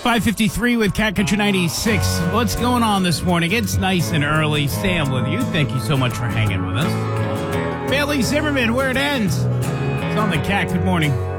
5:53 with Cat Country 96. What's going on this morning? It's nice and early. Sam with you. Thank you so much for hanging with us. Bailey Zimmerman, where it ends. It's on the Cat. Good morning.